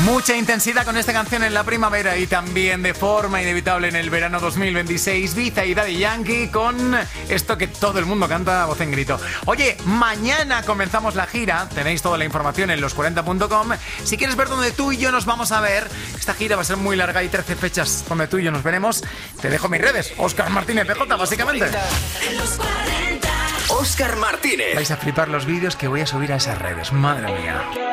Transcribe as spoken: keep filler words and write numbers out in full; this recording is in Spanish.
Mucha intensidad con esta canción en la primavera y también de forma inevitable en el verano dos mil veintiséis. Ibiza y Daddy Yankee con esto que todo el mundo canta a voz en grito. Oye, mañana comenzamos la gira. Tenéis toda la información en los cuarenta punto com. Si quieres ver dónde tú y yo nos vamos a ver, esta gira va a ser muy larga. Hay trece fechas donde tú y yo nos veremos. Te dejo mis redes. Óscar Martínez P J, básicamente. Óscar Martínez. Vais a flipar los vídeos que voy a subir a esas redes. Madre mía.